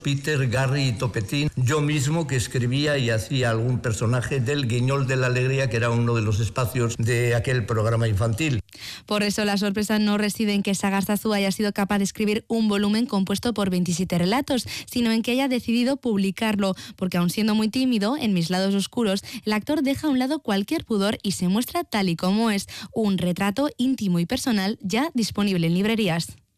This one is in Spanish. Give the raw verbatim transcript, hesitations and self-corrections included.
Peter, Garry y Topetín, yo mismo que escribía y hacía algún personaje del Guiñol de la Alegría, que era uno de los espacios de aquel programa infantil. Por eso la sorpresa no reside en que Sagastazu haya sido capaz de escribir un volumen compuesto por veintisiete relatos, sino en que haya decidido publicarlo, porque aun siendo muy tímido, en Mis lados oscuros, el actor deja a un lado cualquier pudor y se muestra tal y como es, un retrato íntimo y personal ya disponible en librerías.